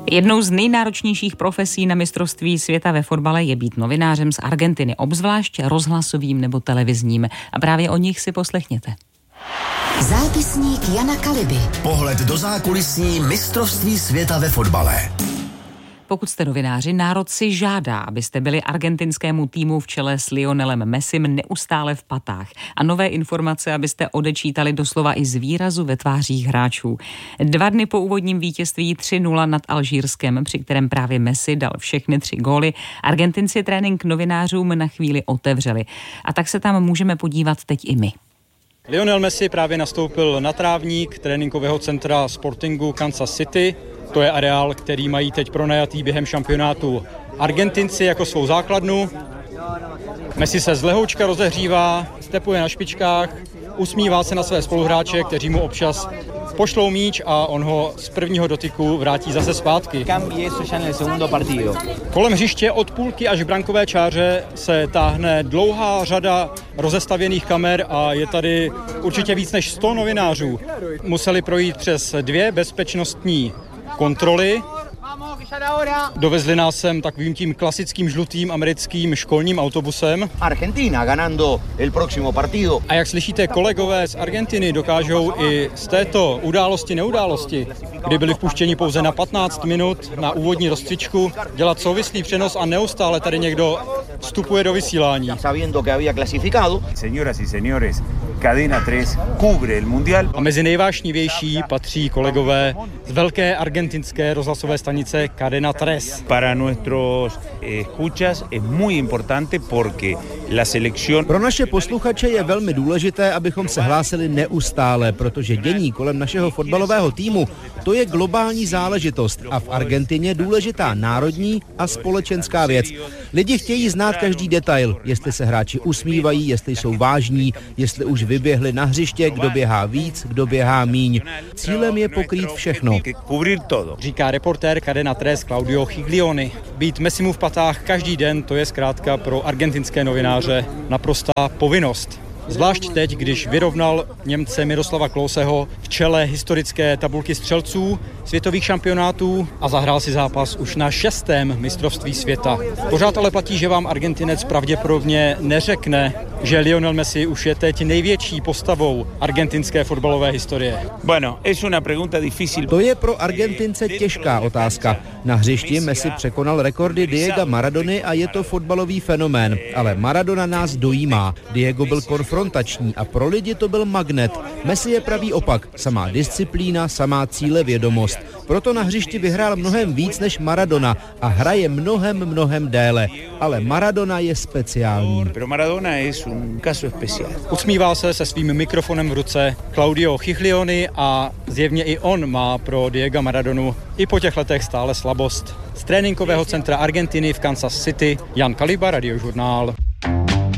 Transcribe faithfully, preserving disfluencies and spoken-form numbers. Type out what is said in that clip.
Jednou z nejnáročnějších profesí na mistrovství světa ve fotbale je být novinářem z Argentiny, obzvlášť rozhlasovým nebo televizním. A právě o nich si poslechněte. Zápisník Jana Kaliby. Pohled do zákulisí mistrovství světa ve fotbale. Pokud jste novináři, národ si žádá, abyste byli argentinskému týmu v čele s Lionelem Messim neustále v patách. A nové informace, abyste odečítali doslova i z výrazu ve tvářích hráčů. Dva dny po úvodním vítězství tři nula nad Alžírskem, při kterém právě Messi dal všechny tři góly, Argentinci trénink novinářům na chvíli otevřeli. A tak se tam můžeme podívat teď i my. Lionel Messi právě nastoupil na trávník tréninkového centra Sportingu Kansas City. To je areál, který mají teď pronajatý během šampionátu Argentinci jako svou základnu. Messi se z lehoučka rozehřívá, stepuje na špičkách, usmívá se na své spoluhráče, kteří mu občas pošlou míč a on ho z prvního dotyku vrátí zase zpátky. Kolem hřiště od půlky až k brankové čáře se táhne dlouhá řada rozestavěných kamer a je tady určitě víc než sto novinářů. Museli projít přes dvě bezpečnostní kontroly. Dovezli nás sem takovým tím klasickým žlutým americkým školním autobusem. Argentina ganando el próximo partido. A jak slyšíte, kolegové z Argentiny dokážou i z této události neudálosti, kdy byli vpuštěni pouze na patnáct minut na úvodní rozcvičku, dělat souvislý přenos a neustále tady někdo vstupuje do vysílání. Sabiendo que había clasificado. Señoras y señores, Cadena tres cubre el mundial. A mezi nejvášnivější patří kolegové z velké argentinské rozhlasové stanice Cadena tres. Para nuestros escuchas es muy importante porque la selección. Pro naše posluchače je velmi důležité, abychom se hlásili neustále, protože dění kolem našeho fotbalového týmu, to je globální záležitost a v Argentině důležitá národní a společenská věc. Lidi chtějí znát každý detail, jestli se hráči usmívají, jestli jsou vážní, jestli už vyběhli na hřiště, kdo běhá víc, kdo běhá míň. Cílem je pokrýt všechno. Říká reportér Cadena tres Claudio Giglioni. Být Messimu v patách každý den, to je zkrátka pro argentinské novináře naprostá povinnost. Zvlášť teď, když vyrovnal Němce Miroslava Kloseho v čele historické tabulky střelců světových šampionátů a zahrál si zápas už na šestém mistrovství světa. Pořád ale platí, že vám Argentinec pravděpodobně neřekne, že Lionel Messi už je teď největší postavou argentinské fotbalové historie. Bueno, es una pregunta difícil. To je pro Argentince těžká otázka. Na hřišti Messi překonal rekordy Diega Maradony a je to fotbalový fenomén. Ale Maradona nás dojímá. Diego byl konfrontační a pro lidi to byl magnet. Messi je pravý opak. Samá disciplína, samá cílevědomost. Proto na hřišti vyhrál mnohem víc než Maradona a hraje mnohem, mnohem déle. Ale Maradona je speciální. Pero Maradona es un caso especial. Usmívá se se svým mikrofonem v ruce Claudio Giglioni a zjevně i on má pro Diega Maradonu i po těch letech stále slabost. Z tréninkového centra Argentiny v Kansas City Jan Kaliba, Radiožurnál.